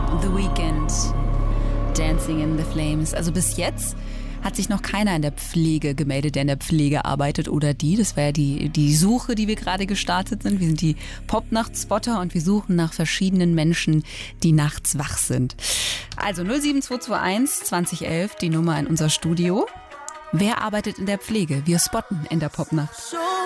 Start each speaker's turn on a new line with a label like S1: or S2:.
S1: The Weeknd, Dancing in the Flames. Also bis jetzt hat sich noch keiner in der Pflege gemeldet, der in der Pflege arbeitet oder die. Das war ja die Suche, die wir gerade gestartet sind. Wir sind die Pop-Nacht-Spotter und wir suchen nach verschiedenen Menschen, die nachts wach sind. Also 07221 2011, die Nummer in unser Studio. Wer arbeitet in der Pflege? Wir spotten in der Pop-Nacht.